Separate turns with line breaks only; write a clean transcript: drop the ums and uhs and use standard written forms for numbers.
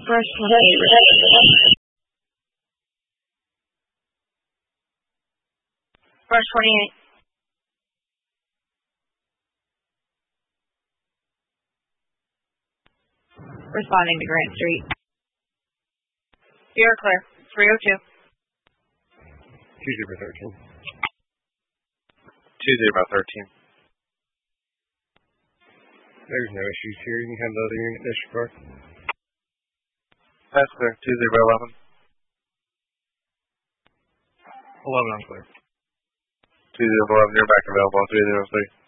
First 28. First 28. Responding to Grant Street. You're clear. 302.
2013.
2013.
There's no issues here. You can have the other unit disregard.
That's clear. 2011.
11 unclear.
2011, you're back available on 303.